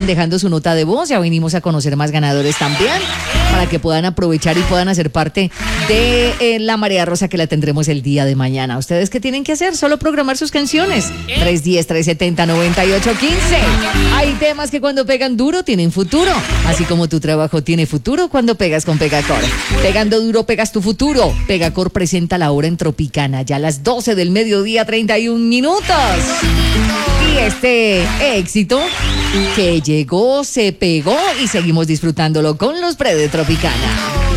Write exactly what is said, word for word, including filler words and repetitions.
dejando su nota de voz. Ya venimos a conocer más ganadores también, para que puedan aprovechar y puedan hacer parte de eh, la Marea Rosa, que la tendremos el día de mañana. ¿Ustedes qué tienen que hacer? Solo programar sus canciones. tres uno cero, tres siete cero, nueve ocho uno cinco. Hay temas que cuando pegan duro tienen futuro, así como tu trabajo tiene futuro cuando pegas con Pegacor. Pegando duro pegas tu futuro. Pegacor presenta la hora en Tropicana, ya a las doce del mediodía, treinta y un minutos. Y este éxito que llegó, se pegó y seguimos disfrutándolo con los pre de Tropicana.